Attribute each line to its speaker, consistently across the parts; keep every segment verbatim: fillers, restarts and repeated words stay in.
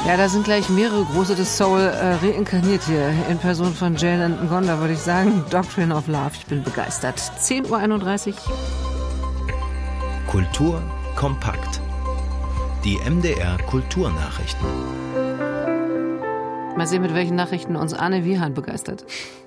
Speaker 1: Ja, da sind gleich mehrere große des Soul äh, reinkarniert hier in Person von Jane Ngonda, würde ich sagen. Doctrine of Love, ich bin begeistert. zehn Uhr einunddreißig.
Speaker 2: Kultur kompakt. Die M D R Kulturnachrichten.
Speaker 1: Mal sehen, mit welchen Nachrichten uns Anne Wiehan begeistert.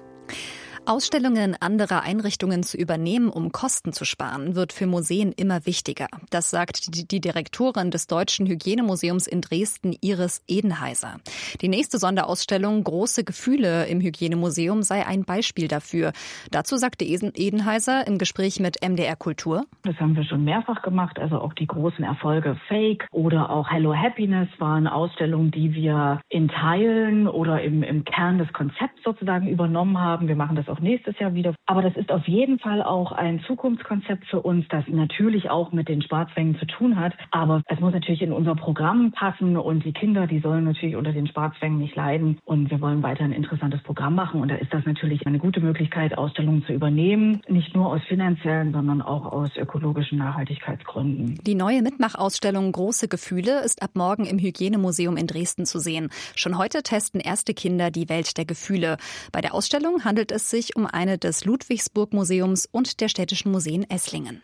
Speaker 3: Ausstellungen anderer Einrichtungen zu übernehmen, um Kosten zu sparen, wird für Museen immer wichtiger. Das sagt die, die Direktorin des Deutschen Hygienemuseums in Dresden, Iris Edenheiser. Die nächste Sonderausstellung Große Gefühle im Hygienemuseum sei ein Beispiel dafür. Dazu sagte Edenheiser im Gespräch mit M D R Kultur:
Speaker 4: Das haben wir schon mehrfach gemacht, also auch die großen Erfolge Fake oder auch Hello Happiness waren Ausstellungen, die wir in Teilen oder im, im Kern des Konzepts sozusagen übernommen haben. Wir machen das auch nächstes Jahr wieder. Aber das ist auf jeden Fall auch ein Zukunftskonzept für uns, das natürlich auch mit den Sparzwängen zu tun hat. Aber es muss natürlich in unser Programm passen und die Kinder, die sollen natürlich unter den Sparzwängen nicht leiden. Und wir wollen weiter ein interessantes Programm machen. Und da ist das natürlich eine gute Möglichkeit, Ausstellungen zu übernehmen. Nicht nur aus finanziellen, sondern auch aus ökologischen Nachhaltigkeitsgründen.
Speaker 3: Die neue Mitmachausstellung Große Gefühle ist ab morgen im Hygienemuseum in Dresden zu sehen. Schon heute testen erste Kinder die Welt der Gefühle. Bei der Ausstellung handelt es sich um eine des Ludwigsburg-Museums und der Städtischen Museen Esslingen.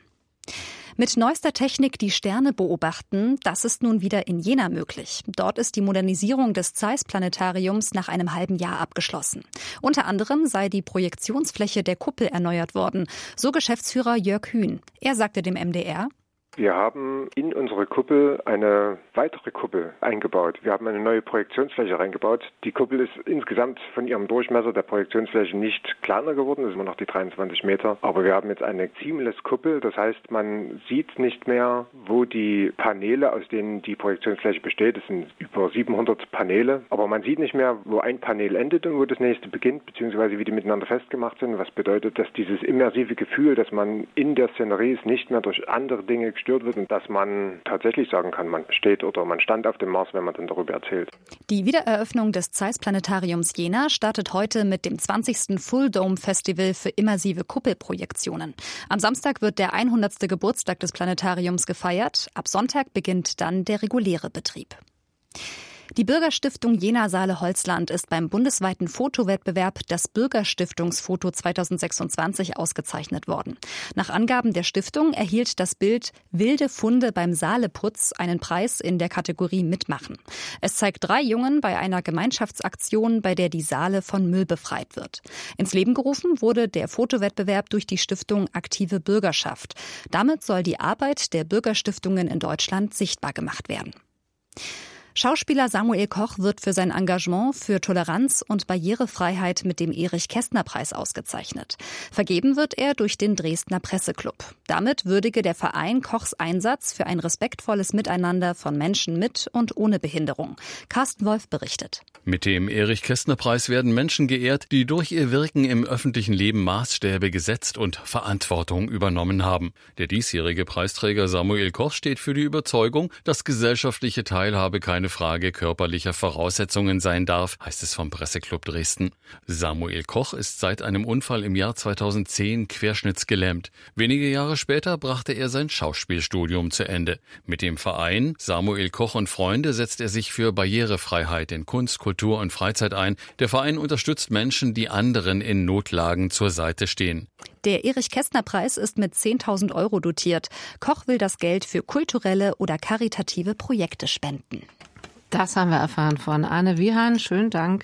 Speaker 3: Mit neuester Technik die Sterne beobachten, das ist nun wieder in Jena möglich. Dort ist die Modernisierung des Zeiss-Planetariums nach einem halben Jahr abgeschlossen. Unter anderem sei die Projektionsfläche der Kuppel erneuert worden, so Geschäftsführer Jörg Hühn. Er sagte dem M D R:
Speaker 5: Wir haben in unsere Kuppel eine weitere Kuppel eingebaut. Wir haben eine neue Projektionsfläche reingebaut. Die Kuppel ist insgesamt von ihrem Durchmesser der Projektionsfläche nicht kleiner geworden, das ist immer noch die dreiundzwanzig Meter. Aber wir haben jetzt eine Seamless-Kuppel, das heißt, man sieht nicht mehr, wo die Paneele, aus denen die Projektionsfläche besteht, es sind über siebenhundert Paneele, aber man sieht nicht mehr, wo ein Panel endet und wo das nächste beginnt, beziehungsweise wie die miteinander festgemacht sind, was bedeutet, dass dieses immersive Gefühl, dass man in der Szenerie ist, nicht mehr durch andere Dinge gestört wird und dass man tatsächlich sagen kann, man steht oder man stand auf dem Mars, wenn man dann darüber erzählt.
Speaker 3: Die Wiedereröffnung des Zeiss-Planetariums Jena startet heute mit dem zwanzigsten Full Dome Festival für immersive Kuppelprojektionen. Am Samstag wird der hundertste Geburtstag des Planetariums gefeiert. Ab Sonntag beginnt dann der reguläre Betrieb. Die Bürgerstiftung Jena-Saale-Holzland ist beim bundesweiten Fotowettbewerb das Bürgerstiftungsfoto zweitausendsechsundzwanzig ausgezeichnet worden. Nach Angaben der Stiftung erhielt das Bild Wilde Funde beim Saaleputz einen Preis in der Kategorie Mitmachen. Es zeigt drei Jungen bei einer Gemeinschaftsaktion, bei der die Saale von Müll befreit wird. Ins Leben gerufen wurde der Fotowettbewerb durch die Stiftung Aktive Bürgerschaft. Damit soll die Arbeit der Bürgerstiftungen in Deutschland sichtbar gemacht werden. Schauspieler Samuel Koch wird für sein Engagement für Toleranz und Barrierefreiheit mit dem Erich-Kästner-Preis ausgezeichnet. Vergeben wird er durch den Dresdner Presseclub. Damit würdige der Verein Kochs Einsatz für ein respektvolles Miteinander von Menschen mit und ohne Behinderung. Carsten Wolf berichtet.
Speaker 6: Mit dem Erich-Kästner-Preis werden Menschen geehrt, die durch ihr Wirken im öffentlichen Leben Maßstäbe gesetzt und Verantwortung übernommen haben. Der diesjährige Preisträger Samuel Koch steht für die Überzeugung, dass gesellschaftliche Teilhabe keine Frage körperlicher Voraussetzungen sein darf, heißt es vom Presseclub Dresden. Samuel Koch ist seit einem Unfall im Jahr zweitausendzehn querschnittsgelähmt. Wenige Jahre später brachte er sein Schauspielstudium zu Ende. Mit dem Verein Samuel Koch und Freunde setzt er sich für Barrierefreiheit in Kunst, Kultur und Freizeit ein. Der Verein unterstützt Menschen, die anderen in Notlagen zur Seite stehen.
Speaker 3: Der Erich-Kästner-Preis ist mit zehntausend Euro dotiert. Koch will das Geld für kulturelle oder karitative Projekte spenden.
Speaker 1: Das haben wir erfahren von Anne Wiehan. Schönen Dank.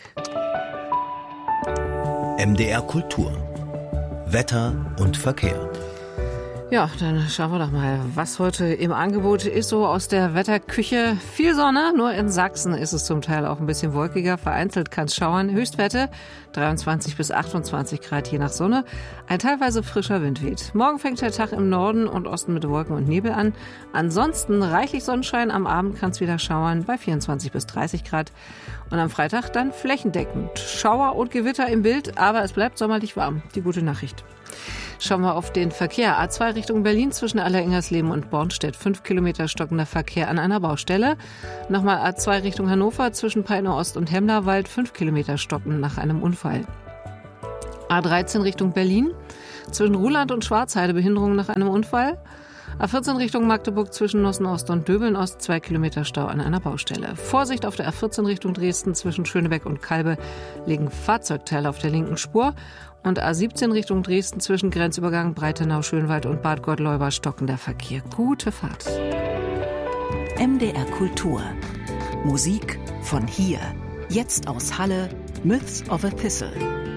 Speaker 2: M D R Kultur. Wetter und Verkehr.
Speaker 1: Ja, dann schauen wir doch mal, was heute im Angebot ist, so aus der Wetterküche. Viel Sonne, nur in Sachsen ist es zum Teil auch ein bisschen wolkiger. Vereinzelt kann es schauern. Höchstwerte dreiundzwanzig bis achtundzwanzig Grad je nach Sonne. Ein teilweise frischer Wind weht. Morgen fängt der Tag im Norden und Osten mit Wolken und Nebel an. Ansonsten reichlich Sonnenschein. Am Abend kann es wieder schauern bei vierundzwanzig bis dreißig Grad. Und am Freitag dann flächendeckend Schauer und Gewitter im Bild, aber es bleibt sommerlich warm. Die gute Nachricht. Schauen wir auf den Verkehr. A zwei Richtung Berlin zwischen Alleringersleben und Bornstedt. Fünf Kilometer stockender Verkehr an einer Baustelle. Nochmal A zwei Richtung Hannover zwischen Peine Ost und Hemlerwald. Fünf Kilometer stocken nach einem Unfall. A dreizehn Richtung Berlin zwischen Ruhland und Schwarzheide. Behinderung nach einem Unfall. A vierzehn Richtung Magdeburg zwischen Nossen-Ost und Döbeln-Ost, zwei Kilometer Stau an einer Baustelle. Vorsicht auf der A vierzehn Richtung Dresden zwischen Schönebeck und Kalbe liegen Fahrzeugteile auf der linken Spur. Und A siebzehn Richtung Dresden zwischen Grenzübergang Breitenau, Schönwald und Bad Gottleuba stockender Verkehr. Gute Fahrt.
Speaker 7: M D R Kultur. Musik von hier. Jetzt aus Halle, Myths of a Thistle.